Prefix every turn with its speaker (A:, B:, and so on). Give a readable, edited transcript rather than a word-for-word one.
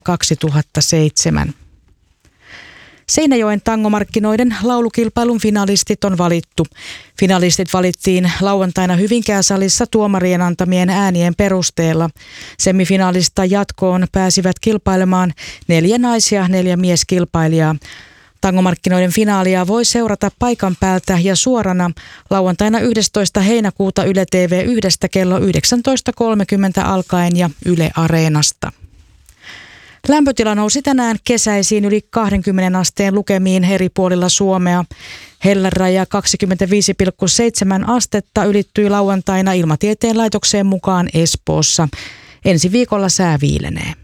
A: 2007. Seinäjoen tangomarkkinoiden laulukilpailun finalistit on valittu. Finalistit valittiin lauantaina Hyvinkää-salissa tuomarien antamien äänien perusteella. Semifinaalista jatkoon pääsivät kilpailemaan 4 nais- ja 4 mieskilpailijaa. Tangomarkkinoiden finaalia voi seurata paikan päältä ja suorana lauantaina 11. heinäkuuta Yle TV1 kello 19.30 alkaen ja Yle Areenasta. Lämpötila nousi tänään kesäisiin yli 20 asteen lukemiin eri puolilla Suomea. Helläraja 25,7 astetta ylittyi lauantaina Ilmatieteen laitokseen mukaan Espoossa. Ensi viikolla sää viilenee.